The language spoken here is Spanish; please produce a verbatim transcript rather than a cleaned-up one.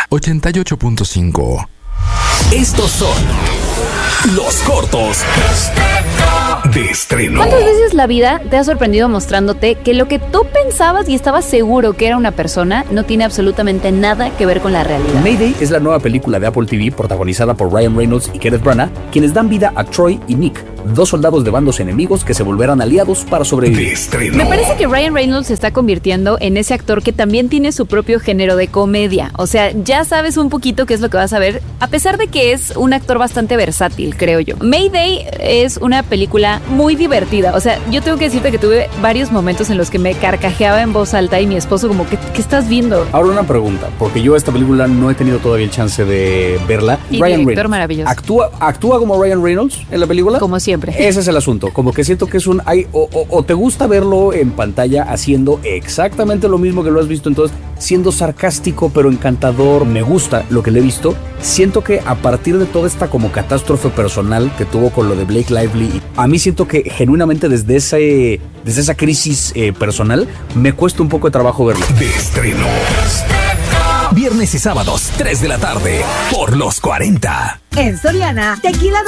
ochenta y ocho punto cinco. Estos son los cortos de estreno. ¿Cuántas veces la vida te ha sorprendido mostrándote que lo que tú pensabas y estabas seguro que era una persona no tiene absolutamente nada que ver con la realidad? Mayday es la nueva película de Apple T V protagonizada por Ryan Reynolds y Kenneth Branagh, quienes dan vida a Troy y Nick, dos soldados de bandos enemigos que se volverán aliados para sobrevivir. Me parece que Ryan Reynolds se está convirtiendo en ese actor que también tiene su propio género de comedia. O sea, ya sabes un poquito qué es lo que vas a ver, a pesar de que es un actor bastante versátil, creo yo. Mayday es una película muy divertida. O sea, yo tengo que decirte que tuve varios momentos en los que me carcajeaba en voz alta y mi esposo como, ¿qué, qué estás viendo? Ahora una pregunta, porque yo esta película no he tenido todavía el chance de verla. Y Ryan director Reynolds, maravilloso. ¿actúa, ¿Actúa como Ryan Reynolds en la película? Como siempre. Ese es el asunto, como que siento que es un... Hay, o, o, o te gusta verlo en pantalla haciendo exactamente lo mismo que lo has visto, entonces siendo sarcástico pero encantador. Me gusta lo que le he visto. Siento que a partir de toda esta como catástrofe personal que tuvo con lo de Blake Lively, a mí siento que genuinamente desde ese desde esa crisis eh, personal me cuesta un poco de trabajo verlo. De estreno. Viernes y sábados, tres de la tarde, por los cuarenta. En Soriana, tequila